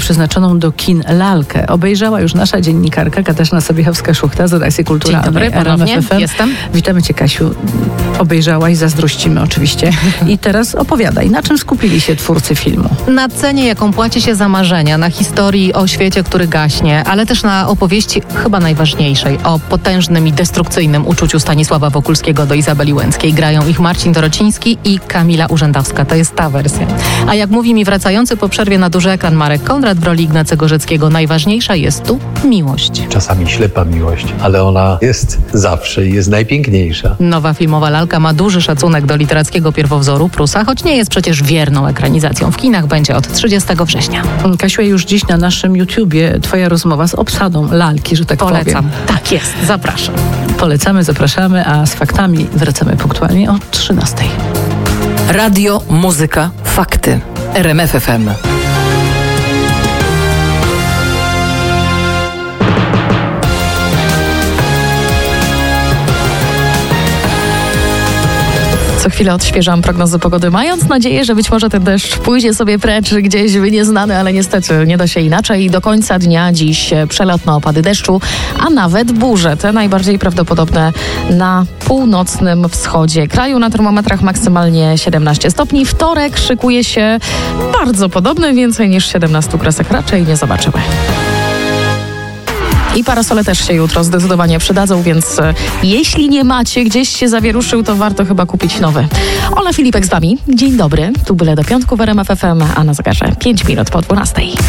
przeznaczoną do kin lalkę obejrzała już nasza dziennikarka Katarzyna Sobiechowska-Szuchta z redakcji kulturalnej. Dzień dobry, ponownie jestem. Witamy Cię, Kasiu. Obejrzałaś, zazdrościmy oczywiście. I teraz opowiadaj, na czym skupili się twórcy filmu? Na cenie, jaką płaci się za marzenia, na historii o świecie, który gaśnie, ale też na opowieści chyba najważniejszej, o potężnym i destrukcyjnym uczuciu Stanisława Wokulskiego do Izabeli Łęckiej. Grają ich Marcin Dorociński i Kamila Urzędowska. To jest ta wersja. A jak mówi mi wracający po przerwie na duży ekran Marek Konrad w roli Ignacego Rzeckiego, najważniejsza jest tu miłość. Czasami ślepa miłość, ale ona jest zawsze i jest najpiękniejsza. Nowa filmowa lalka ma duży szacunek do literackiego pierwowzoru Prusa, choć nie jest przecież wierną ekranizacją. W kinach będzie od 30 września. Kasiu, już dziś na naszym YouTubie twoja rozmowa z obsadą lalki, że tak powiem. Polecam. Tak jest. Zapraszam. Polecamy, zapraszamy, a z faktami wracamy punktualnie o 13. Radio, muzyka, fakty. RMF FM. Co chwilę odświeżam prognozy pogody, mając nadzieję, że być może ten deszcz pójdzie sobie precz gdzieś w nieznany, ale niestety nie da się inaczej. Do końca dnia dziś przelotne opady deszczu, a nawet burze. Te najbardziej prawdopodobne na północnym wschodzie kraju. Na termometrach maksymalnie 17 stopni. Wtorek szykuje się bardzo podobny, więcej niż 17 kresek raczej nie zobaczymy. I parasole też się jutro zdecydowanie przydadzą, więc jeśli nie macie, gdzieś się zawieruszył, to warto chyba kupić nowy. Ola Filipek z Wami. Dzień dobry. Tu byle do piątku w RMF FM, a na zegarze 5 minut po 12.